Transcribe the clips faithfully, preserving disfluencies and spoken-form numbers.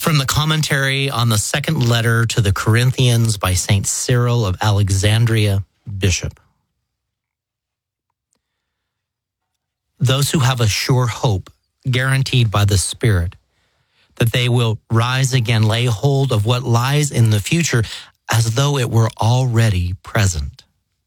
From the commentary on the second letter to the Corinthians by Saint Cyril of Alexandria, Bishop. Those who have a sure hope, guaranteed by the Spirit, that they will rise again, lay hold of what lies in the future as though it were already present.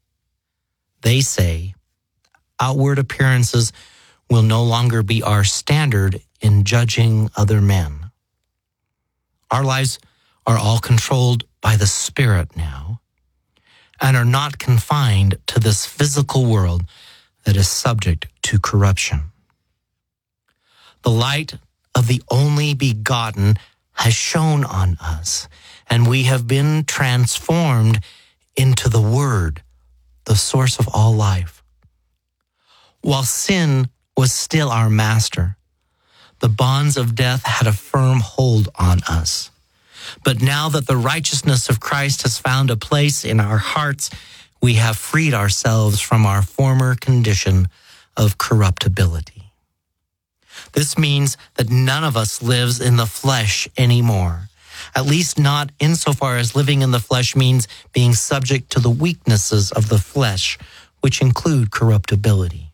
They say, outward appearances will no longer be our standard in judging other men. Our lives are all controlled by the Spirit now and are not confined to this physical world that is subject to corruption. The light of the only begotten has shone on us, and we have been transformed into the Word, the source of all life. While sin was still our master, the bonds of death had a firm hold on us. But now that the righteousness of Christ has found a place in our hearts, we have freed ourselves from our former condition of corruptibility. This means that none of us lives in the flesh anymore, at least not insofar as living in the flesh means being subject to the weaknesses of the flesh, which include corruptibility.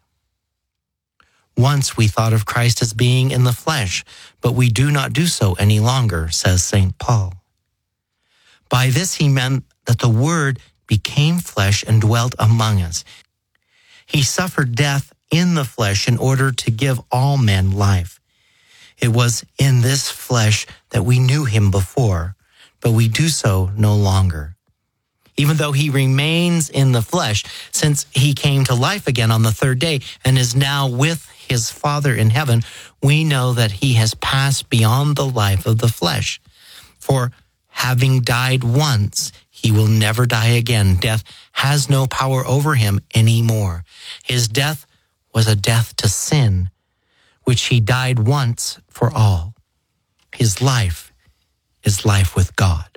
Once we thought of Christ as being in the flesh, but we do not do so any longer, says Saint Paul. By this he meant that the Word became flesh and dwelt among us. He suffered death in the flesh in order to give all men life. It was in this flesh that we knew him before, but we do so no longer. Even though he remains in the flesh, since he came to life again on the third day and is now with his Father in heaven, we know that he has passed beyond the life of the flesh. For having died once, he will never die again. Death has no power over him anymore. His death was a death to sin, which he died once for all. His life is life with God.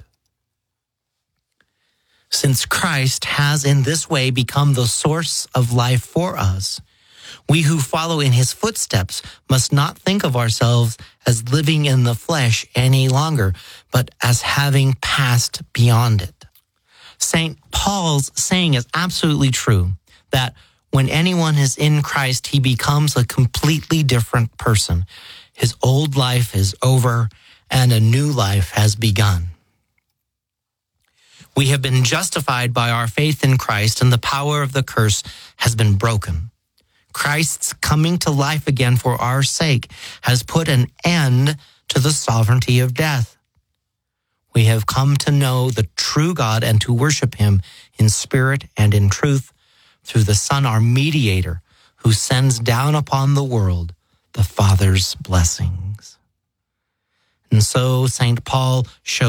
Since Christ has in this way become the source of life for us, we who follow in his footsteps must not think of ourselves as living in the flesh any longer, but as having passed beyond it. Saint Paul's saying is absolutely true, that when anyone is in Christ, he becomes a completely different person. His old life is over and a new life has begun. We have been justified by our faith in Christ, and the power of the curse has been broken. Christ's coming to life again for our sake has put an end to the sovereignty of death. We have come to know the true God and to worship him in spirit and in truth through the Son, our mediator, who sends down upon the world the Father's blessings. And so Saint Paul shows